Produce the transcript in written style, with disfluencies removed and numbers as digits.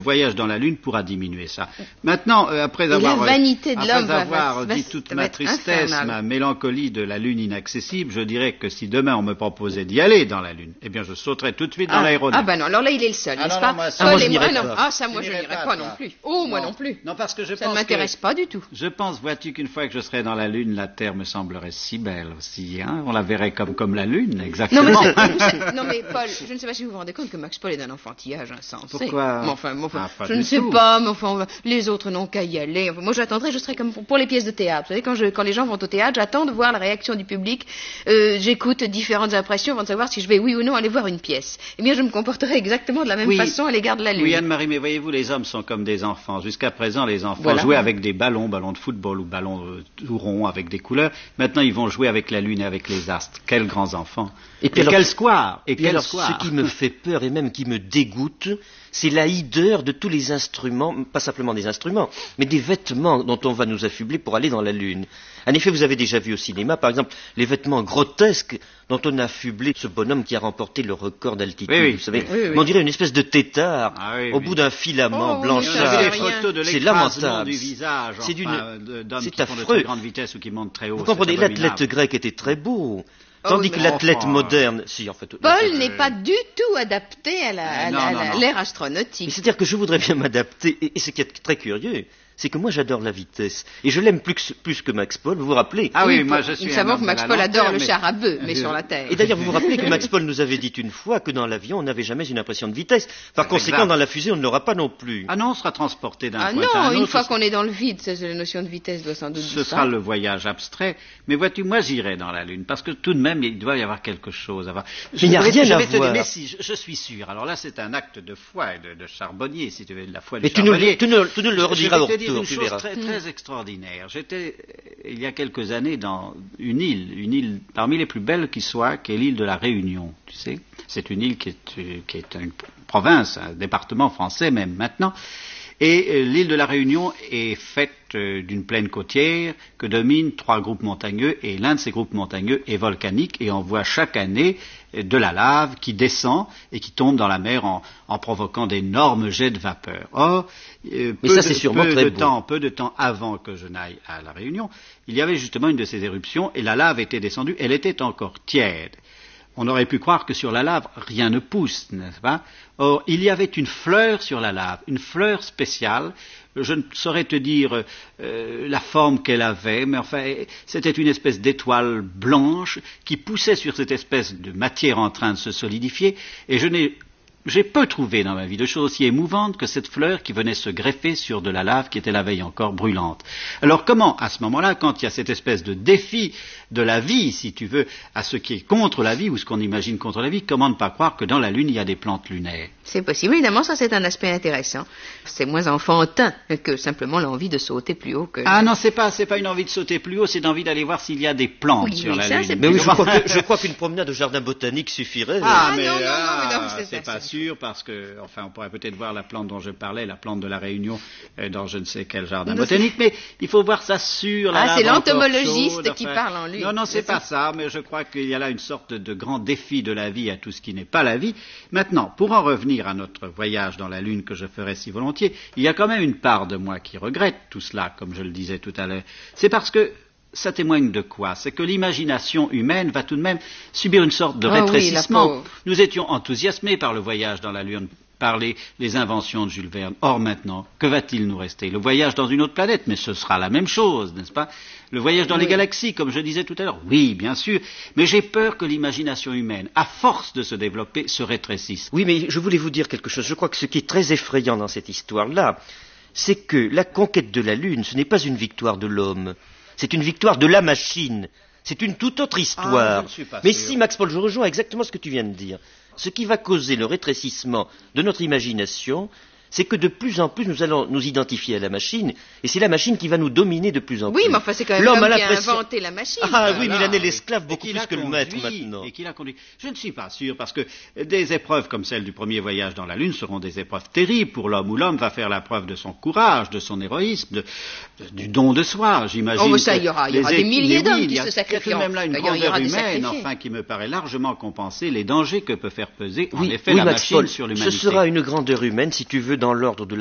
voyage dans la Lune pourra diminuer ça. Maintenant, après avoir dit toute ma tristesse, ma mélancolie de la Lune inaccessible, je dirais que si demain on me proposait d'y aller dans la Lune, eh bien je sauterais tout de suite dans l'aéronef. Ah ben non, alors là il est le seul, n'est-ce pas? Moi je n'irais pas. Ah ça, moi je n'irais pas non plus. Oh, moi non plus. Non, parce que ça ne m'intéresse pas du tout. Je pense, vois-tu, qu'une fois que je serais dans la Lune, la Terre me semblerait si belle aussi. Hein, on la verrait comme la Lune, exactement. Non mais Paul, je ne sais pas si vous vous rendez compte que Max Paul est d'un enfantillage insensé. Pourquoi? Je ne sais pas, mais enfin, les autres n'ont qu'à y aller. Enfin, moi, j'attendrai, je serai comme pour les pièces de théâtre. Vous savez, quand les gens vont au théâtre, j'attends de voir la réaction du public. J'écoute différentes impressions avant de savoir si je vais, oui ou non, aller voir une pièce. Eh bien, je me comporterai exactement de la même façon à l'égard de la Lune. Oui, Anne-Marie, mais voyez-vous, les hommes sont comme des enfants. Jusqu'à présent, les enfants jouaient avec des ballons de football ou ballons tout ronds avec des couleurs. Maintenant, ils vont jouer avec la Lune et avec les astres. Quels grands enfants. Et quel square. Ce qui me fait peur et même qui me dégoûte, c'est la hideur de tous les instruments, pas simplement des instruments, mais des vêtements dont on va nous affubler pour aller dans la Lune. En effet, vous avez déjà vu au cinéma, par exemple, les vêtements grotesques dont on a affublé ce bonhomme qui a remporté le record d'altitude. Vous savez, on dirait une espèce de tétard au bout d'un filament blanchâtre. C'est lamentable. Du visage, c'est affreux. De très grande vitesse ou qui montent très haut. Vous comprenez, l'athlète grec était très beau. Tandis que l'athlète moderne... Paul n'est pas du tout adapté à l'ère astronautique. C'est-à-dire que je voudrais bien m'adapter, et ce qui est très curieux, c'est que moi j'adore la vitesse. Et je l'aime plus que Max Paul, vous vous rappelez? Ah oui, moi je suis Nous savons que Max Paul adore le char à bœuf, mais sur la Terre. Et d'ailleurs, vous vous rappelez que Max Paul nous avait dit une fois que dans l'avion, on n'avait jamais une impression de vitesse. Par conséquent, dans la fusée, on ne l'aura pas non plus. Ah non, on sera transporté d'un point à un autre. Ah non, une fois qu'on est dans le vide, la notion de vitesse doit sans doute Ce sera le voyage abstrait. Mais vois-tu, moi j'irai dans la Lune, parce que tout de même, il doit y avoir quelque chose à voir. Il n'y a rien à voir. Mais si, je suis sûr. Alors là, c'est un acte de foi et de charbonnier, si tu veux, de la foi du charbonnier. Mais tu ne le rediras au retour, tu verras. Très extraordinaire. J'étais, il y a quelques années, dans une île parmi les plus belles qui soit, qui est l'île de la Réunion, tu sais. C'est une île qui est une province, un département français même maintenant. Et l'île de la Réunion est faite d'une plaine côtière que dominent 3 groupes montagneux, et l'un de ces groupes montagneux est volcanique, et on voit chaque année de la lave qui descend et qui tombe dans la mer en provoquant d'énormes jets de vapeur. Or, peu de temps avant que je n'aille à la Réunion, il y avait justement une de ces éruptions, et la lave était descendue, elle était encore tiède. On aurait pu croire que sur la lave, rien ne pousse, n'est-ce pas? Or, il y avait une fleur sur la lave, une fleur spéciale. Je ne saurais te dire la forme qu'elle avait, mais enfin, c'était une espèce d'étoile blanche qui poussait sur cette espèce de matière en train de se solidifier, et j'ai peu trouvé dans ma vie de choses aussi émouvantes que cette fleur qui venait se greffer sur de la lave qui était la veille encore brûlante. Alors comment, à ce moment-là, quand il y a cette espèce de défi de la vie, si tu veux, à ce qui est contre la vie ou ce qu'on imagine contre la vie, comment ne pas croire que dans la Lune, il y a des plantes lunaires? C'est possible, évidemment, ça c'est un aspect intéressant. C'est moins enfantin que simplement l'envie de sauter plus haut que... Ah non, c'est pas une envie de sauter plus haut, c'est l'envie d'aller voir s'il y a des plantes sur la Lune. Mais oui, je crois qu'une promenade au jardin botanique suffirait. C'est pas sûr, parce que, enfin, on pourrait peut-être voir la plante dont je parlais, la plante de la Réunion, dans je ne sais quel jardin botanique, mais il faut voir ça sur la lave. C'est l'entomologiste qui parle en lui. Non, c'est pas ça, mais je crois qu'il y a là une sorte de grand défi de la vie à tout ce qui n'est pas la vie. Maintenant, pour en revenir à notre voyage dans la Lune que je ferais si volontiers, il y a quand même une part de moi qui regrette tout cela, comme je le disais tout à l'heure. C'est parce que ça témoigne de quoi? C'est que l'imagination humaine va tout de même subir une sorte de rétrécissement. Oui, nous étions enthousiasmés par le voyage dans la Lune, par les inventions de Jules Verne. Or maintenant, que va-t-il nous rester? Le voyage dans une autre planète, mais ce sera la même chose, n'est-ce pas? Le voyage dans les galaxies, comme je disais tout à l'heure, oui, bien sûr, mais j'ai peur que l'imagination humaine, à force de se développer, se rétrécisse. Oui, mais je voulais vous dire quelque chose. Je crois que ce qui est très effrayant dans cette histoire-là, c'est que la conquête de la Lune, ce n'est pas une victoire de l'homme, c'est une victoire de la machine. C'est une toute autre histoire. Mais si, Max Paul, je rejoins exactement ce que tu viens de dire. Ce qui va causer le rétrécissement de notre imagination, c'est que de plus en plus nous allons nous identifier à la machine, et c'est la machine qui va nous dominer de plus en plus. Oui, mais enfin c'est quand même l'homme qui a inventé la machine. Ah oui, mais il en est l'esclave beaucoup plus que le maître maintenant. Et qui l'a conduit. Je ne suis pas sûr, parce que des épreuves comme celle du premier voyage dans la Lune seront des épreuves terribles pour l'homme, où l'homme va faire la preuve de son courage, de son héroïsme, du don de soi, j'imagine. Oh, mais ça, il y aura des milliers d'hommes qui se sacrifieront. Il y a tout de même là une grandeur humaine, enfin, qui me paraît largement compenser les dangers que peut faire peser, en effet, la machine sur l'humanité. Ce sera une grandeur humaine, si tu veux, dans l'ordre de